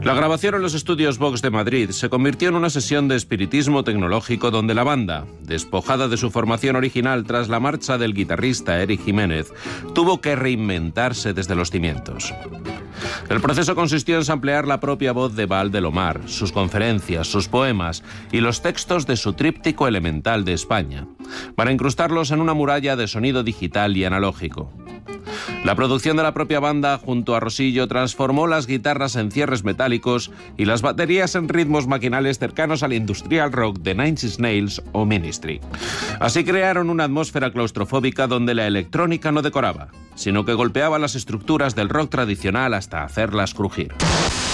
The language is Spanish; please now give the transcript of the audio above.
La grabación en los estudios Vox de Madrid se convirtió en una sesión de espiritismo tecnológico donde la banda, despojada de su formación original tras la marcha del guitarrista Eric Jiménez, tuvo que reinventarse desde los cimientos. El proceso consistió en samplear la propia voz de Valdelomar, sus conferencias, sus poemas y los textos de su tríptico elemental de España, para incrustarlos en una muralla de sonido digital y analógico. La producción de la propia banda junto a Rosillo transformó las guitarras en cierres metálicos y las baterías en ritmos maquinales cercanos al industrial rock de Nine Inch Nails o Ministry. Así crearon una atmósfera claustrofóbica donde la electrónica no decoraba, sino que golpeaba las estructuras del rock tradicional hasta hacerlas crujir.